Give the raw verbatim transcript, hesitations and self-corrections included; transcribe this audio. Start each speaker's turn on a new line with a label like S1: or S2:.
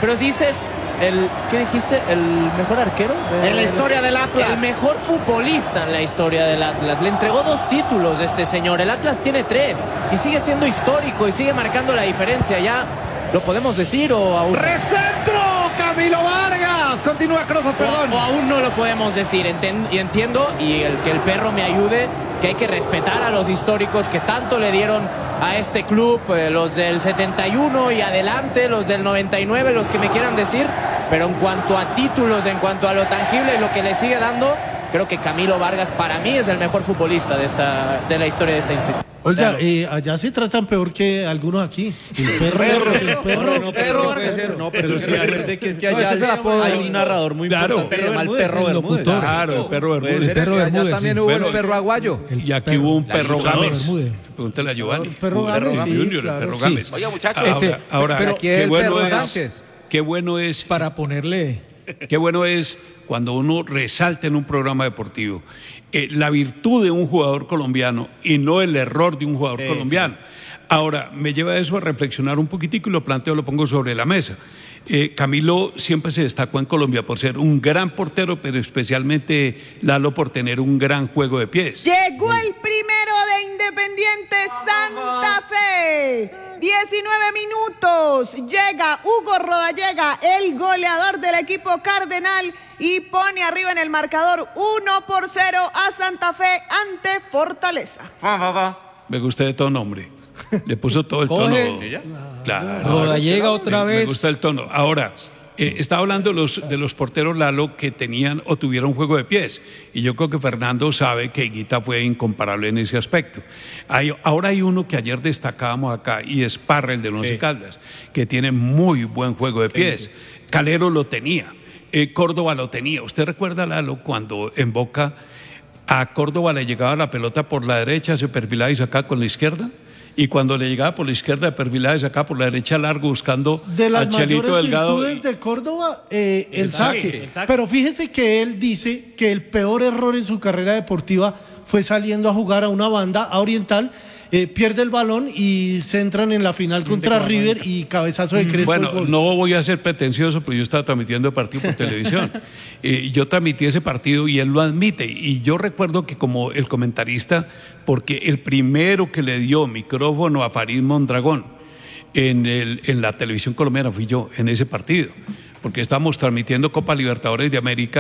S1: Pero dices, el, ¿qué dijiste? ¿El mejor arquero? De,
S2: en la historia del Atlas.
S1: El mejor futbolista en la historia del Atlas. Le entregó dos títulos este señor. El Atlas tiene tres y sigue siendo histórico y sigue marcando la diferencia. ¿Ya lo podemos decir o aún?
S2: ¡Recentro! ¡Camilo Vargas! Continúa Crozas, perdón.
S1: O, o aún no lo podemos decir. Enten, y entiendo, y el que el perro me ayude, que hay que respetar a los históricos que tanto le dieron a este club, eh, los del setenta y uno y adelante, los del noventa y nueve, los que me quieran decir, pero en cuanto a títulos, en cuanto a lo tangible y lo que le sigue dando, creo que Camilo Vargas para mí es el mejor futbolista de, esta, de la historia de esta institución.
S3: Oiga, eh, allá se tratan peor que algunos aquí. El perro,
S4: perro,
S3: el perro,
S4: no, perro, no puede ser, no, pero sí, recuerde que es que allá no, hay un narrador muy
S5: claro,
S4: importante que se llama el perro Bermúdez.
S5: Claro, el perro Bermúdez.
S4: Puede ser
S5: perro
S4: ese,
S5: Bermúdez,
S4: allá también
S5: sí.
S4: hubo
S5: Bueno,
S4: el perro aguayo.
S5: Y aquí hubo un perro Gámez.
S3: Bermúdez.
S5: Pregúntale a Giovanni.
S3: Perro Gámez,
S5: Perro
S3: sí,
S5: Junior,
S3: claro,
S5: el perro
S3: sí.
S5: Gámez.
S6: Oiga, muchachos.
S5: Ahora,
S4: Este,
S5: ahora
S4: pero aquí
S5: qué
S4: el
S5: bueno
S4: perro
S5: es,
S4: Sánchez.
S5: qué bueno es,
S3: para ponerle...
S5: qué bueno es cuando uno resalta en un programa deportivo eh, la virtud de un jugador colombiano y no el error de un jugador
S1: Sí,
S5: colombiano.
S1: sí.
S5: Ahora, me lleva eso a reflexionar un poquitico y lo planteo, lo pongo sobre la mesa. Eh, Camilo siempre se destacó en Colombia por ser un gran portero, pero especialmente Lalo por tener un gran juego de pies.
S7: Llegó el primero de Independiente Santa Fe. diecinueve minutos. Llega Hugo Rodallega, el goleador del equipo cardenal, y pone arriba en el marcador uno por cero a Santa Fe ante Fortaleza.
S5: Me gusta de todo nombre. Le puso todo el tono. Claro.
S4: Rodallega otra
S5: me,
S4: vez.
S5: Me gusta el tono. Ahora, eh, estaba hablando de los, de los porteros Lalo que tenían o tuvieron juego de pies. Y yo creo que Fernando sabe que Higuita fue incomparable en ese aspecto. Hay, ahora hay uno que ayer destacábamos acá y es Parra, el de Once
S1: Sí.
S5: Caldas, que tiene muy buen juego de pies. Sí, sí. Calero lo tenía. Eh, Córdoba lo tenía. ¿Usted recuerda, Lalo, cuando en Boca a Córdoba le llegaba la pelota por la derecha, se perfilaba y sacaba con la izquierda? Y cuando le llegaba por la izquierda, perfilaba y sacaba por la derecha largo buscando
S3: de las
S5: a Chelito
S3: mayores
S5: Delgado.
S3: virtudes de Córdoba, eh, el,
S1: El
S3: saque.
S1: saque, el saque.
S3: Pero fíjese que él dice que el peor error en su carrera deportiva fue saliendo a jugar a una banda a Oriental, eh, pierde el balón y se entran en la final contra River y cabezazo de Crespo.
S5: Bueno, no voy a ser pretencioso, pero yo estaba transmitiendo el partido por televisión. Eh, yo transmití ese partido y él lo admite. Y yo recuerdo que como el comentarista, porque el primero que le dio micrófono a Farid Mondragón en, el, en la televisión colombiana fui yo, en ese partido. Porque estábamos transmitiendo Copa Libertadores de América